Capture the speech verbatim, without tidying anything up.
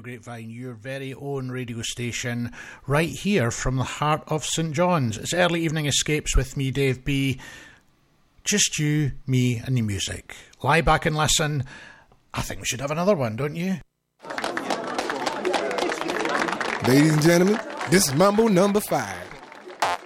Grapevine, your very own radio station, right here from the heart of St John's. It's Early Evening Escapes with me, Dave B. Just you, me, and the music. Lie back and listen. I think we should have another one, don't you? Ladies and gentlemen, this is Mambo number five.